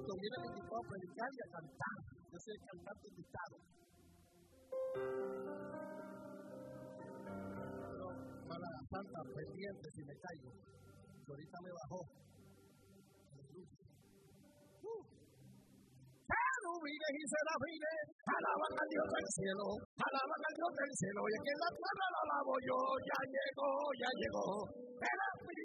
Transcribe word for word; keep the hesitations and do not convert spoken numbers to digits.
cuando viene el invitado a predicar y a cantar. Yo soy el cantante invitado. Pero para la santa, pendiente si me caigo. Y ahorita me bajó. Uh. Querubines y serafines, alaban al Dios del cielo, alaban al Dios del cielo. Y aquí en la tierra lo alabo yo, ya llegó, ya llegó. El